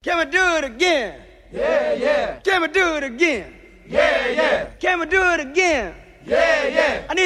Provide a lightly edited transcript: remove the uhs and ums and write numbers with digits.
Can we do it again? Yeah, yeah. Can we do it again? Yeah, yeah. Can we do it again? Yeah, yeah. I